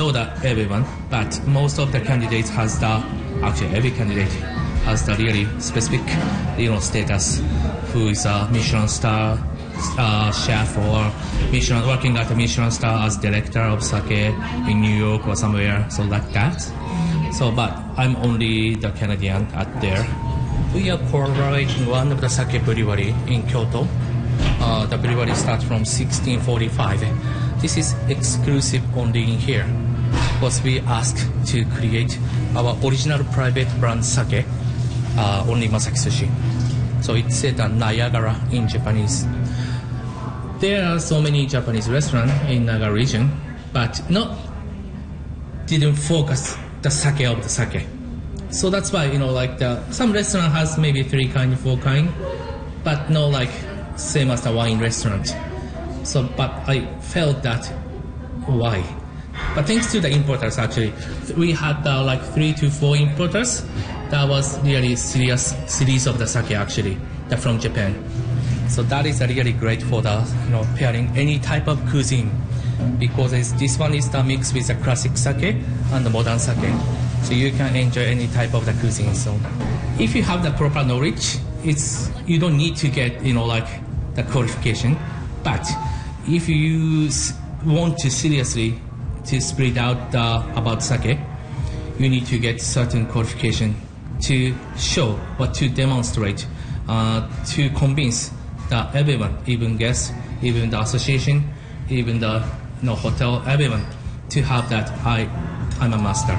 know that everyone, but most of the candidates has actually every candidate has the really specific, status, who is a Michelin star chef or working at a Michelin star as director of sake in New York or somewhere, so like that. So, but I'm only the Canadian at there. We are collaborating one of the sake brewery in Kyoto. The brewery starts from 1645. This is exclusive only in here, because we asked to create our original private brand sake, only Masaki Sushi. So it's said Niagara in Japanese. There are so many Japanese restaurants in Naga region, but didn't focus the sake of the sake. So that's why, some restaurant has maybe 3 kind, 4 kind, but same as the wine restaurant. So, but I felt that, why? But thanks to the importers, actually, we had 3 to 4 importers. That was really serious series of the sake, actually, from Japan. So that is really great for the, pairing any type of cuisine, because this one is the mix with the classic sake and the modern sake. So you can enjoy any type of the cuisine. So if you have the proper knowledge, you don't need to get, the qualification. But if you want to seriously to spread out about sake, you need to get certain qualification to show or to demonstrate, to convince that everyone, even guests, even the association, even the hotel, everyone, to have that I'm a master.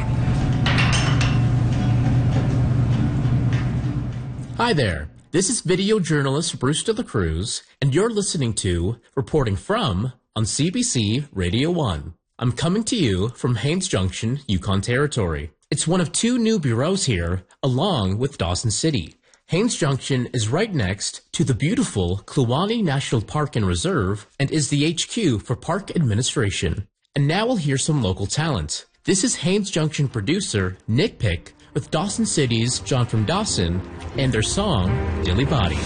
Hi there. This is video journalist Bruce de la Cruz, and you're listening to Reporting From on CBC Radio 1. I'm coming to you from Haines Junction, Yukon Territory. It's one of 2 new bureaus here, along with Dawson City. Haines Junction is right next to the beautiful Kluane National Park and Reserve and is the HQ for park administration. And now we'll hear some local talent. This is Haines Junction producer Nick Pick with Dawson City's John from Dawson and their song, Dilly Body.